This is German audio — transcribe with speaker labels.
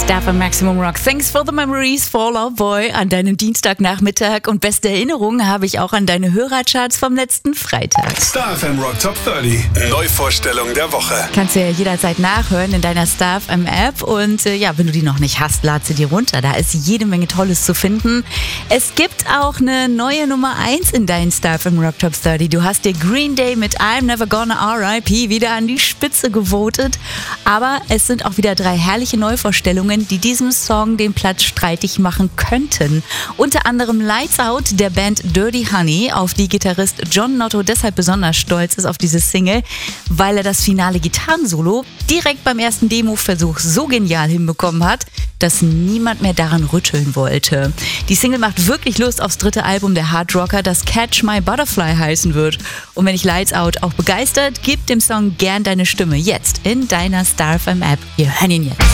Speaker 1: Star von Maximum Rock. Thanks for the memories, Fall Out Boy an deinem Dienstagnachmittag und beste Erinnerungen habe ich auch an deine Hörercharts vom letzten Freitag.
Speaker 2: Star FM Rock Top 30. Neuvorstellung der Woche.
Speaker 1: Kannst du ja jederzeit nachhören in deiner Star FM App und wenn du die noch nicht hast, lad sie dir runter. Da ist jede Menge Tolles zu finden. Es gibt auch eine neue Nummer 1 in deinen Star FM Rock Top 30. Du hast dir Green Day mit I'm Never Gonna R.I.P. wieder an die Spitze gewotet. Aber es sind auch wieder 3 herrliche Neuvorstellungen, die diesem Song den Platz streitig machen könnten. Unter anderem Lights Out der Band Dirty Honey, auf die Gitarrist John Notto deshalb besonders stolz ist auf diese Single, weil er das finale Gitarrensolo direkt beim ersten Demo-Versuch so genial hinbekommen hat, dass niemand mehr daran rütteln wollte. Die Single macht wirklich Lust aufs 3. Album der Hardrocker, das Catch My Butterfly heißen wird. Und wenn dich Lights Out auch begeistert, gib dem Song gern deine Stimme jetzt in deiner Star FM App. Wir hören ihn jetzt.